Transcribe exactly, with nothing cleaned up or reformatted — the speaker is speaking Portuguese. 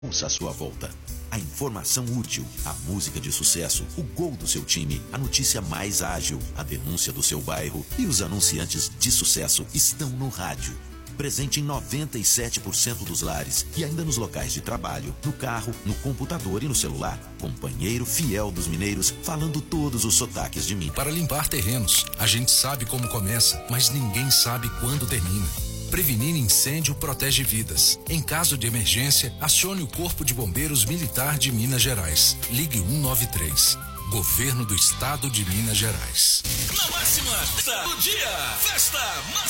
Ouça a sua volta. A informação útil, a música de sucesso, o gol do seu time, a notícia mais ágil, a denúncia do seu bairro e os anunciantes de sucesso estão no rádio. Presente em noventa e sete por cento dos lares e ainda nos locais de trabalho, no carro, no computador e no celular. Companheiro fiel dos mineiros, falando todos os sotaques de Minas. Para limpar terrenos, a gente sabe como começa, mas ninguém sabe quando termina. Prevenir incêndio protege vidas. Em caso de emergência, acione o Corpo de Bombeiros Militar de Minas Gerais. Ligue um nove três. Governo do Estado de Minas Gerais. Na máxima, festa do dia, festa máxima.